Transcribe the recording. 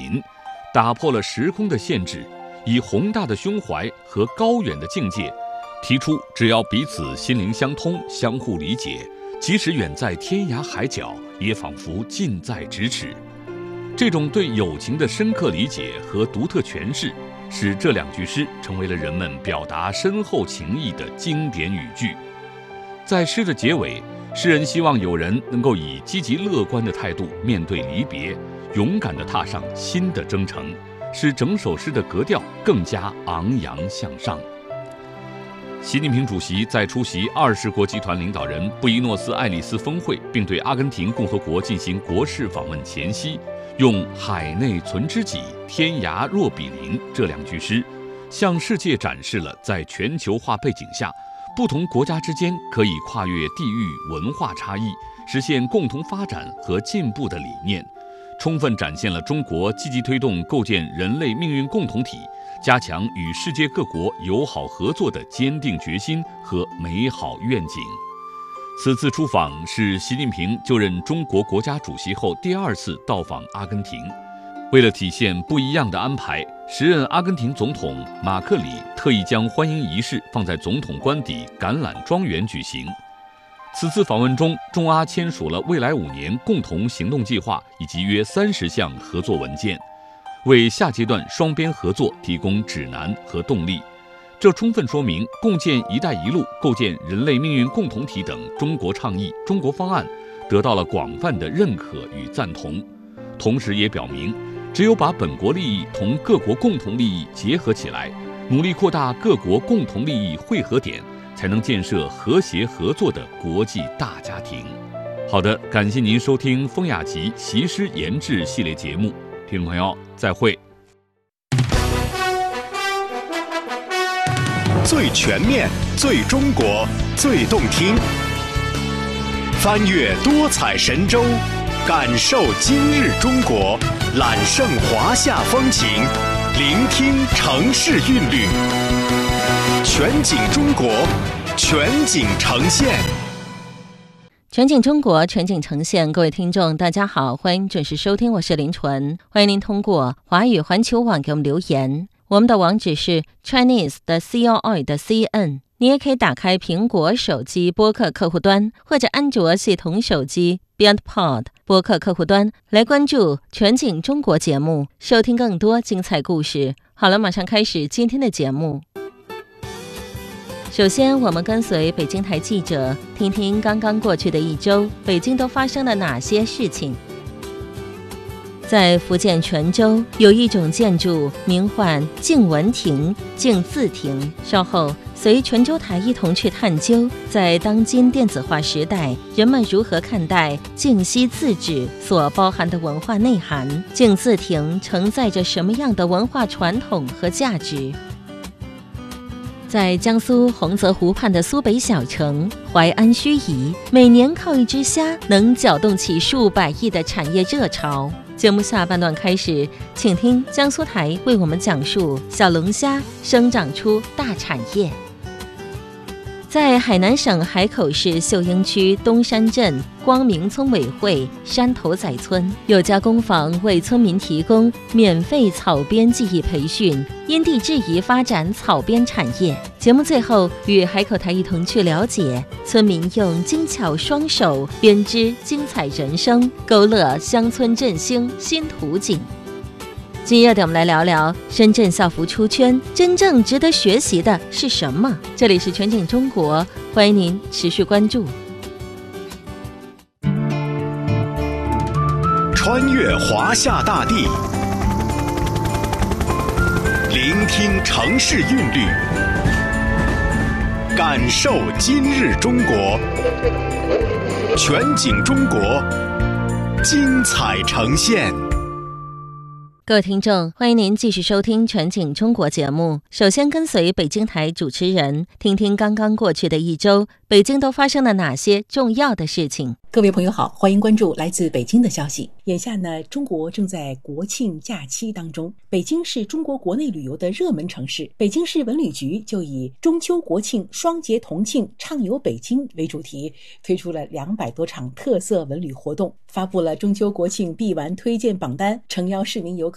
林，打破了时空的限制，以宏大的胸怀和高远的境界，提出只要彼此心灵相通，相互理解，即使远在天涯海角，也仿佛近在咫尺。这种对友情的深刻理解和独特诠释，使这2句诗成为了人们表达深厚情谊的经典语句。在诗的结尾，诗人希望友人能够以积极乐观的态度面对离别，勇敢地踏上新的征程，使整首诗的格调更加昂扬向上。习近平主席在出席20国集团领导人布宜诺斯艾利斯峰会，并对阿根廷共和国进行国事访问前夕，用“海内存知己，天涯若比邻”这2句诗，向世界展示了在全球化背景下，不同国家之间可以跨越地域文化差异，实现共同发展和进步的理念，充分展现了中国积极推动构建人类命运共同体，加强与世界各国友好合作的坚定决心和美好愿景。此次出访是习近平就任中国国家主席后第2次到访阿根廷。为了体现不一样的安排，时任阿根廷总统马克里特意将欢迎仪式放在总统官邸橄榄庄园举行。此次访问中，中阿签署了未来5年共同行动计划以及约30项合作文件，为下阶段双边合作提供指南和动力。这充分说明共建“一带一路”、构建人类命运共同体等中国倡议、中国方案得到了广泛的认可与赞同，同时也表明，只有把本国利益同各国共同利益结合起来，努力扩大各国共同利益汇合点，才能建设和谐合作的国际大家庭。好的，感谢您收听风雅集习诗研制系列节目，听众朋友再会。 最全面、最中国、最动听，翻越多彩神州，感受今日中国，揽胜华夏风情，聆听城市韵律，全景中国，全景呈现。 全景中国，全景呈现。各位听众大家好，欢迎准时收听，我是林纯。欢迎您通过华语环球网给我们留言，我们的网址是 Chinese 的 COI 的 CN。 你也可以打开苹果手机播客客户端，或者安卓系统手机 BeyondPod 播客客户端来关注全景中国节目，收听更多精彩故事。好了，马上开始今天的节目。首先，我们跟随北京台记者，听听刚刚过去的一周，北京都发生了哪些事情。在福建泉州，有一种建筑名唤静文亭、静字亭。稍后，随泉州台一同去探究，在当今电子化时代，人们如何看待静息字纸所包含的文化内涵？静字亭承载着什么样的文化传统和价值？在江苏洪泽湖畔的苏北小城淮安盱眙，每年靠一只虾能搅动起数百亿的产业热潮。节目下半段开始，请听江苏台为我们讲述小龙虾生长出大产业。在海南省海口市秀英区东山镇光明村委会山头仔村，有家工坊为村民提供免费草编技艺培训，因地制宜发展草编产业。节目最后与海口台一同去了解村民用精巧双手编织精彩人生，勾勒乡村振兴新图景。今日的我们来聊聊深圳校服出圈，真正值得学习的是什么？这里是全景中国，欢迎您持续关注。 穿越华夏大地，聆听城市韵律，感受今日中国，全景中国，精彩呈现。 各位听众，欢迎您继续收听全景中国节目。首先跟随北京台主持人，听听刚刚过去的一周，北京都发生了哪些重要的事情。 各位朋友好，欢迎关注来自北京的消息。眼下呢，中国正在国庆假期当中，北京是中国国内旅游的热门城市。北京市文旅局就以中秋国庆双节同庆畅游北京为主题，推出了200多场特色文旅活动，发布了中秋国庆必玩推荐榜单，诚邀市民游客